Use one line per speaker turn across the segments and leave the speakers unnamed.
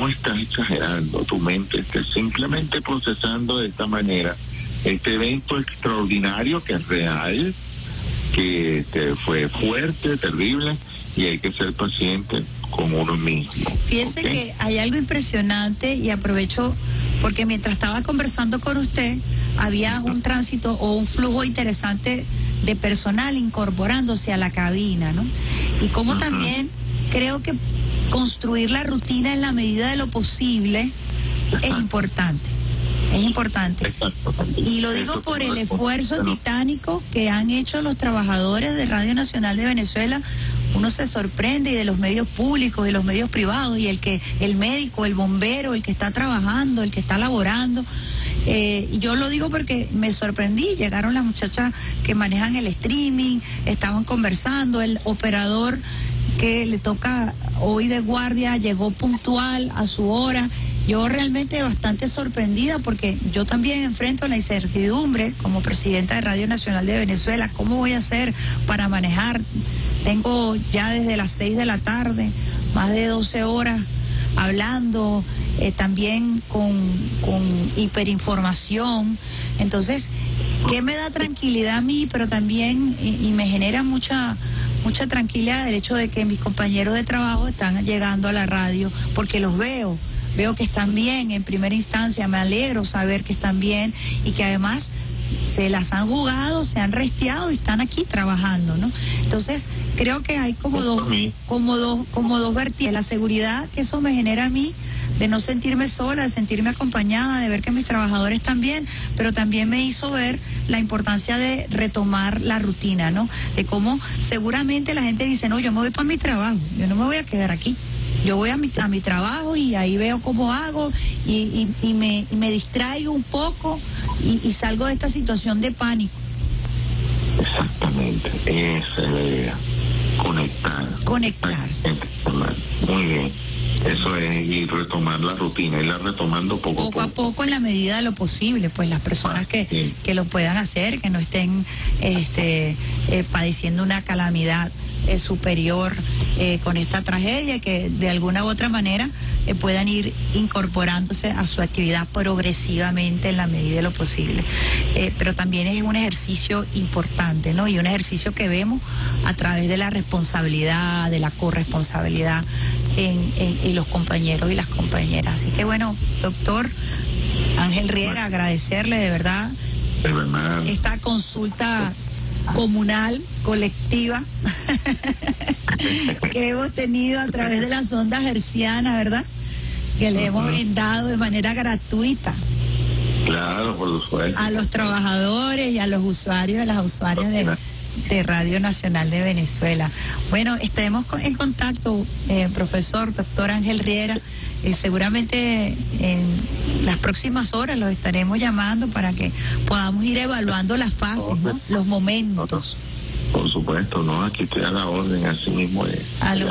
no estás exagerando, tu mente está simplemente procesando de esta manera este evento extraordinario que es real, que fue fuerte, terrible, y hay que ser paciente con uno mismo.
Fíjese que hay algo impresionante, y aprovecho porque mientras estaba conversando con usted había un tránsito o un flujo interesante de personal incorporándose a la cabina, ¿no? Y como también creo que construir la rutina en la medida de lo posible es importante. Es importante. Y lo digo por el esfuerzo titánico que han hecho los trabajadores de Radio Nacional de Venezuela. Uno se sorprende, y de los medios públicos y los medios privados, y el médico, el bombero, el que está trabajando, el que está laborando. Yo lo digo porque me sorprendí. Llegaron las muchachas que manejan el streaming, estaban conversando, el operador que le toca hoy de guardia llegó puntual a su hora. Yo realmente bastante sorprendida, porque yo también enfrento la incertidumbre como presidenta de Radio Nacional de Venezuela. ¿Cómo voy a hacer para manejar? Tengo ya desde las 6 de la tarde más de 12 horas hablando, también con hiperinformación. Entonces, ¿qué me da tranquilidad a mí? Pero también y me genera mucha tranquilidad el hecho de que mis compañeros de trabajo están llegando a la radio, porque los veo que están bien en primera instancia. Me alegro saber que están bien y que además se las han jugado, se han resteado y están aquí trabajando, ¿no? Entonces, creo que hay como dos vertientes. La seguridad que eso me genera a mí, de no sentirme sola, de sentirme acompañada, de ver que mis trabajadores están bien, pero también me hizo ver la importancia de retomar la rutina, ¿no? De cómo seguramente la gente dice, no, yo me voy para mi trabajo, yo no me voy a quedar aquí. Yo voy a mi trabajo y ahí veo cómo hago y me distraigo un poco y salgo de esta situación de pánico.
Exactamente, esa es la idea. Conectarse. Muy bien. Eso es, y retomar la rutina, irla retomando poco
a poco en la medida de lo posible, pues las personas que lo puedan hacer, que no estén padeciendo una calamidad superior con esta tragedia, que de alguna u otra manera puedan ir incorporándose a su actividad progresivamente en la medida de lo posible. Pero también es un ejercicio importante, ¿no? Y un ejercicio que vemos a través de la responsabilidad, de la corresponsabilidad en los compañeros y las compañeras. Así que bueno, doctor Ángel Riera, agradecerle de verdad esta consulta comunal, colectiva, que hemos tenido a través de las ondas hercianas, ¿verdad? Que le hemos brindado de manera gratuita.
Claro, por supuesto.
A los trabajadores y a los usuarios y a las usuarias de Radio Nacional de Venezuela. Bueno, estaremos en contacto, profesor, doctor Ángel Riera. Seguramente en las próximas horas los estaremos llamando para que podamos ir evaluando las fases, ¿no? Los momentos.
Por supuesto, ¿no? Aquí estoy a la orden, así mismo es.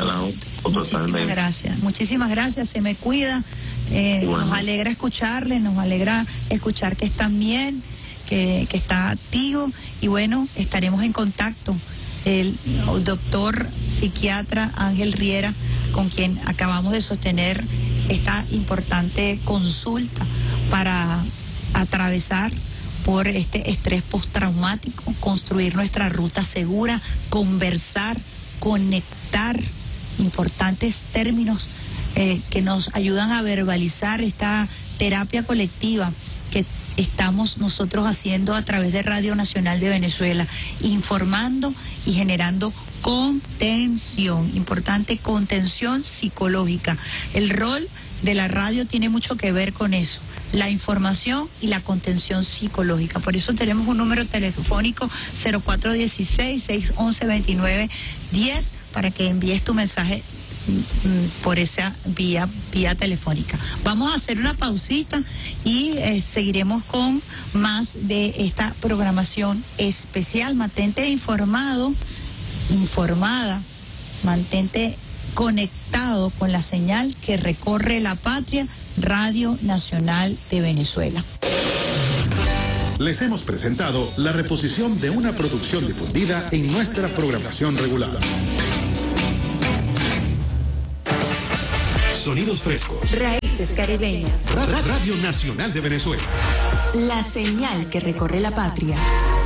Muchísimas gracias, se me cuida. Nos alegra escucharle, nos alegra escuchar que están bien, que está activo, y bueno, estaremos en contacto. El doctor psiquiatra Ángel Riera, con quien acabamos de sostener esta importante consulta para atravesar por este estrés postraumático, construir nuestra ruta segura, conversar, conectar, importantes términos que nos ayudan a verbalizar esta terapia colectiva que estamos nosotros haciendo a través de Radio Nacional de Venezuela, informando y generando contención, importante contención psicológica. El rol de la radio tiene mucho que ver con eso, la información y la contención psicológica. Por eso tenemos un número telefónico 0416-611-2910 para que envíes tu mensaje por esa vía telefónica. Vamos a hacer una pausita y seguiremos con más de esta programación especial. Mantente informada, mantente conectado con la señal que recorre la patria, Radio Nacional de Venezuela.
Les hemos presentado la reposición de una producción difundida en nuestra programación regular. Sonidos frescos.
Raíces caribeñas.
Radio Nacional de Venezuela.
La señal que recorre la patria.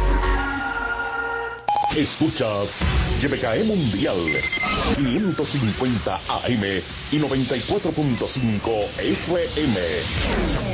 Escuchas YBKE Mundial 550 AM y 94.5 FM.